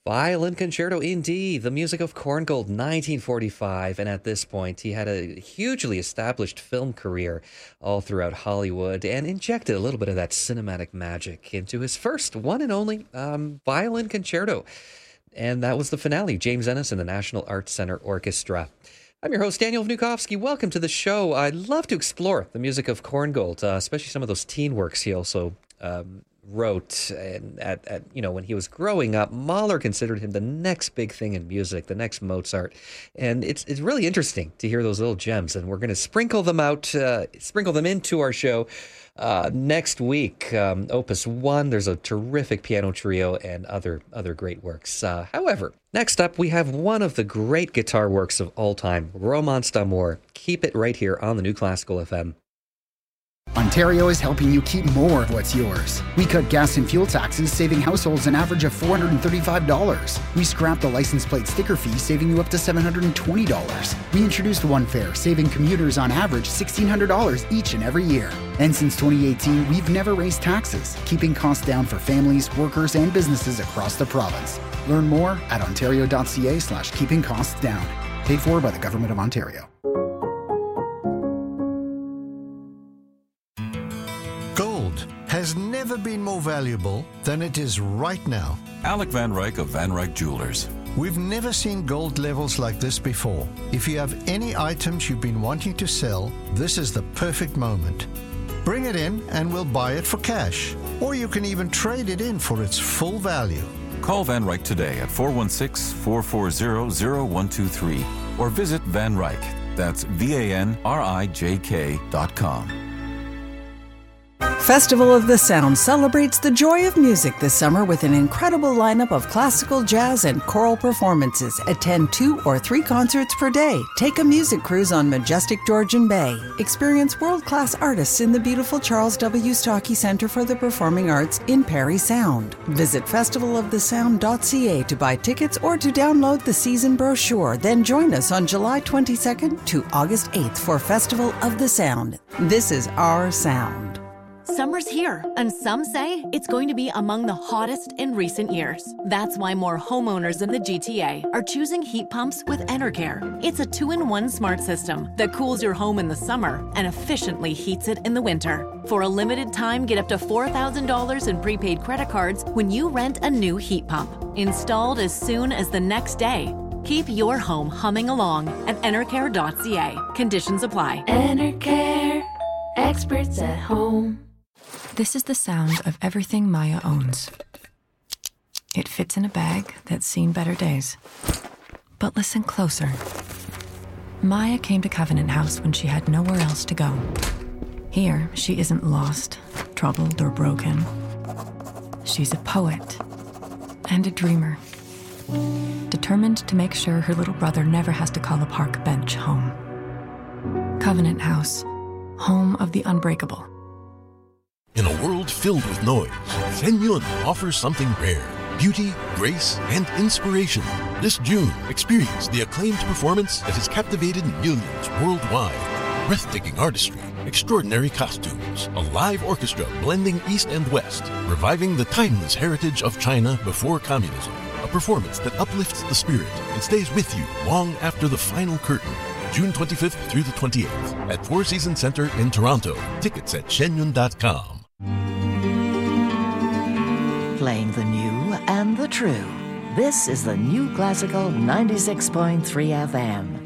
Violin Concerto, indeed. The music of Korngold, 1945. And at this point, he had a hugely established film career all throughout Hollywood and injected a little bit of that cinematic magic into his first one and only Violin Concerto. And that was the finale, James Ennis and the National Arts Center Orchestra. I'm your host, Daniel Vnukovsky. Welcome to the show. I love to explore the music of Korngold, especially some of those teen works he also wrote. And at when he was growing up, Mahler considered him the next big thing in music, the next Mozart. And it's really interesting to hear those little gems. And we're going to sprinkle them into our show next week. Opus 1, there's a terrific piano trio and other great works. However, next up, we have one of the great guitar works of all time, Romance d'Amour. Keep it right here on the New Classical FM. Ontario is helping you keep more of what's yours. We cut gas and fuel taxes, saving households an average of $435. We scrapped the license plate sticker fee, saving you up to $720. We introduced One Fare, saving commuters on average $1,600 each and every year. And since 2018, we've never raised taxes, keeping costs down for families, workers, and businesses across the province. Learn more at ontario.ca/keeping costs down. Paid for by the Government of Ontario. Has never been more valuable than it is right now. Alec Van Ryk of Van Ryk Jewelers. We've never seen gold levels like this before. If you have any items you've been wanting to sell, this is the perfect moment. Bring it in and we'll buy it for cash. Or you can even trade it in for its full value. Call Van Ryk today at 416-440-0123 or visit Van Ryk. That's VANRIJK.com. Festival of the Sound celebrates the joy of music this summer with an incredible lineup of classical, jazz, and choral performances. Attend 2 or 3 concerts per day. Take a music cruise on majestic Georgian Bay. Experience world-class artists in the beautiful Charles W. Stockey Centre for the Performing Arts in Parry Sound. Visit festivalofthesound.ca to buy tickets or to download the season brochure. Then join us on July 22nd to August 8th for Festival of the Sound. This is our sound. Summer's here, and some say it's going to be among the hottest in recent years. That's why more homeowners in the GTA are choosing heat pumps with Enercare. It's a 2-in-1 smart system that cools your home in the summer and efficiently heats it in the winter. For a limited time, get up to $4,000 in prepaid credit cards when you rent a new heat pump. Installed as soon as the next day. Keep your home humming along at enercare.ca. Conditions apply. Enercare, experts at home. This is the sound of everything Maya owns. It fits in a bag that's seen better days. But listen closer. Maya came to Covenant House when she had nowhere else to go. Here, she isn't lost, troubled, or broken. She's a poet and a dreamer, determined to make sure her little brother never has to call a park bench home. Covenant House, home of the unbreakable. In a world filled with noise, Shenyun offers something rare: beauty, grace, and inspiration. This June, experience the acclaimed performance that has captivated millions worldwide. Breathtaking artistry, extraordinary costumes, a live orchestra blending East and West, reviving the timeless heritage of China before communism. A performance that uplifts the spirit and stays with you long after the final curtain. June 25th through the 28th at Four Seasons Center in Toronto. Tickets at shenyun.com. Playing the new and the true. This is the New Classical 96.3 FM.